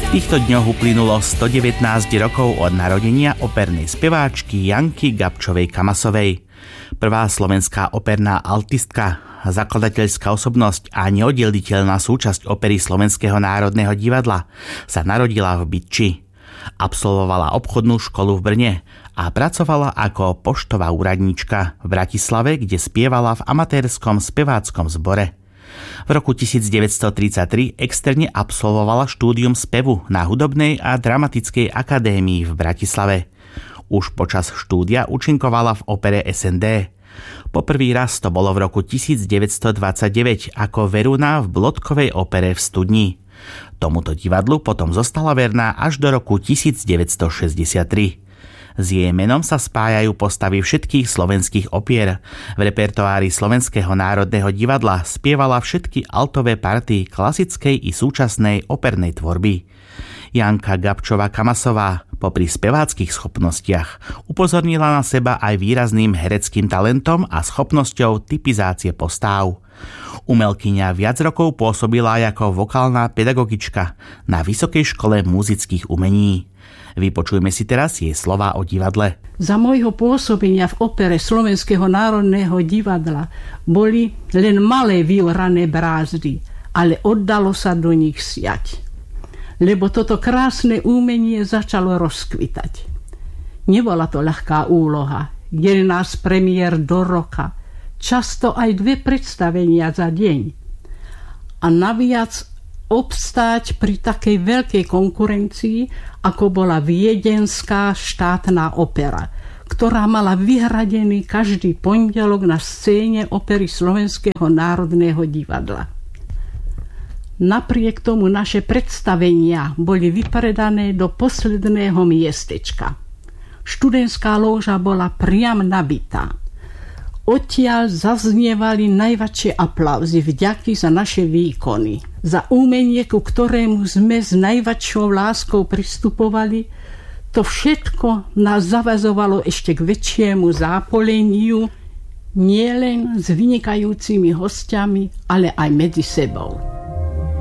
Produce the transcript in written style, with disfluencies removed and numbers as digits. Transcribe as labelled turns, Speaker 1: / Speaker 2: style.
Speaker 1: V týchto dňoch uplynulo 119 rokov od narodenia opernej speváčky Janky Gabčovej-Kamasovej. Prvá slovenská operná altistka, zakladateľská osobnosť a neoddeliteľná súčasť opery Slovenského národného divadla sa narodila v Bytči. Absolvovala obchodnú školu v Brne a pracovala ako poštová úradníčka v Bratislave, kde spievala v amatérskom speváckom zbore. V roku 1933 externe absolvovala štúdium spevu na Hudobnej a dramatickej akadémii v Bratislave. Už počas štúdia účinkovala v opere SND. Poprvý raz to bolo v roku 1929 ako Veruna v Blodkovej opere v Studni. Tomuto divadlu potom zostala verná až do roku 1963. S jej menom sa spájajú postavy všetkých slovenských opier. V repertoári Slovenského národného divadla spievala všetky altové party klasickej i súčasnej opernej tvorby. Janka Gabčová-Kamasová popri speváckych schopnostiach upozornila na seba aj výrazným hereckým talentom a schopnosťou typizácie postáv. Umelkyňa viac rokov pôsobila ako vokálna pedagogička na Vysokej škole múzických umení. Vypočujme si teraz jej slová o divadle.
Speaker 2: Za môjho pôsobenia v opere Slovenského národného divadla boli len malé vyvrané brázdy, ale oddalo sa do nich siať. Lebo toto krásne umenie začalo rozkvitať. Nebola to ľahká úloha, 11 premiér do roka, často aj 2 predstavenia za deň. A naviac obstáť pri takej veľkej konkurencii, ako bola Viedenská štátna opera, ktorá mala vyhradený každý pondelok na scéne opery Slovenského národného divadla. Napriek tomu naše predstavenia boli vypredané do posledného miestečka. Študentská lóža bola priam nabitá. Odtiaľ zaznievali najväčšie aplauzy vďaky za naše výkony. Za umenie, ku ktorému sme s najväčšou láskou pristupovali, to všetko nás zavezovalo ešte k väčšiemu zápoleniu, nielen s vynikajúcimi hostiami, ale aj medzi sebou.